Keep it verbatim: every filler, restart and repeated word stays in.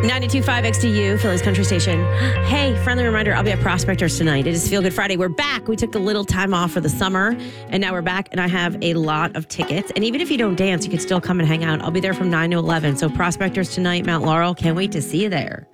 ninety-two point five X D U, Philly's Country Station. Hey, friendly reminder, I'll be at Prospectors tonight. It is Feel Good Friday. We're back. We took a little time off for the summer, and now we're back, and I have a lot of tickets. And even if you don't dance, you can still come and hang out. I'll be there from nine to eleven. So Prospectors tonight, Mount Laurel. Can't wait to see you there.